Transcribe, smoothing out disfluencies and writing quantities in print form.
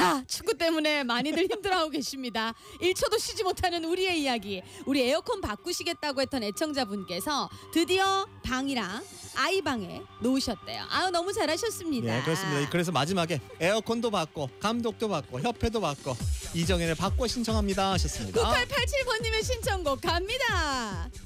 자, 축구 때문에 많이들 힘들어하고 계십니다. 1초도 쉬지 못하는 우리의 이야기. 우리 에어컨 바꾸시겠다고 했던 애청자분께서 드디어 방이랑 아이방에 놓으셨대요. 아유, 너무 잘하셨습니다. 네, 그렇습니다. 그래서 마지막에 에어컨도 받고 감독도 받고 협회도 받고 이정현의 바꿔 신청합니다 하셨습니다. 9887번님의 신청곡 갑니다.